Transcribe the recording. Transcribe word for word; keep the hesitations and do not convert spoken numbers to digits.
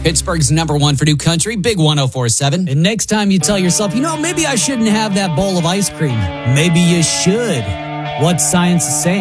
Pittsburgh's number one for new country, Big one oh four point seven. And next time you tell yourself, you know, maybe I shouldn't have that bowl of ice cream. Maybe you should. What's science saying?